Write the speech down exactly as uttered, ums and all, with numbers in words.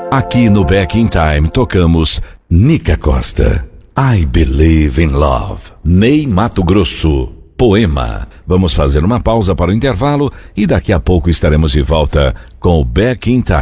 Aqui no Back in Time tocamos Nica Costa, I Believe in Love. Ney Matogrosso, Poema. Vamos fazer uma pausa para o intervalo e daqui a pouco estaremos de volta com o Back in Time.